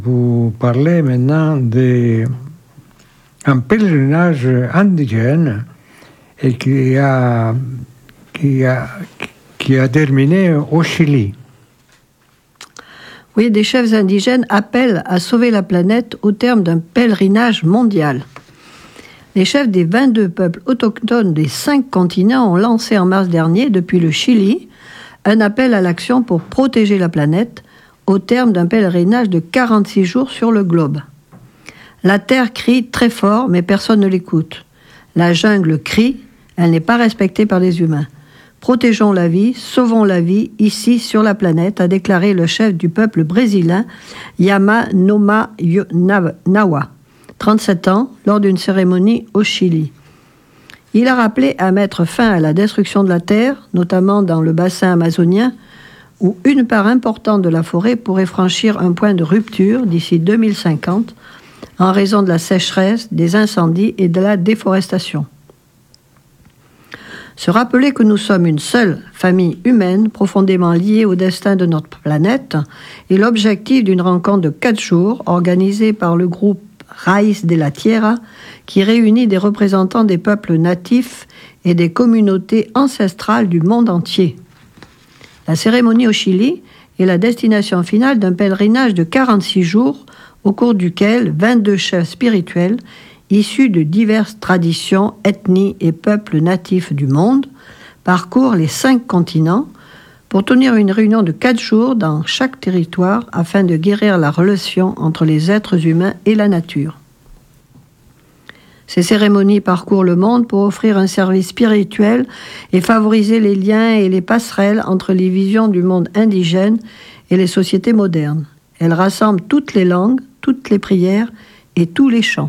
Vous parlez maintenant d'un pèlerinage indigène et qui a terminé au Chili. Oui, des chefs indigènes appellent à sauver la planète au terme d'un pèlerinage mondial. Les chefs des 22 peuples autochtones des 5 continents ont lancé en mars dernier, depuis le Chili, un appel à l'action pour protéger la planète au terme d'un pèlerinage de 46 jours sur le globe. La terre crie très fort, mais personne ne l'écoute. La jungle crie, elle n'est pas respectée par les humains. Protégeons la vie, sauvons la vie, ici sur la planète, a déclaré le chef du peuple brésilien, Yamanoma Nawa, 37 ans, lors d'une cérémonie au Chili. Il a rappelé à mettre fin à la destruction de la terre, notamment dans le bassin amazonien, où une part importante de la forêt pourrait franchir un point de rupture d'ici 2050, en raison de la sécheresse, des incendies et de la déforestation. Se rappeler que nous sommes une seule famille humaine profondément liée au destin de notre planète est l'objectif d'une rencontre de 4 jours organisée par le groupe Raíz de la Tierra qui réunit des représentants des peuples natifs et des communautés ancestrales du monde entier. La cérémonie au Chili est la destination finale d'un pèlerinage de 46 jours au cours duquel 22 chefs spirituels issus de diverses traditions, ethnies et peuples natifs du monde, parcourent les 5 continents pour tenir une réunion de 4 jours dans chaque territoire afin de guérir la relation entre les êtres humains et la nature. Ces cérémonies parcourent le monde pour offrir un service spirituel et favoriser les liens et les passerelles entre les visions du monde indigène et les sociétés modernes. Elles rassemblent toutes les langues, toutes les prières et tous les chants.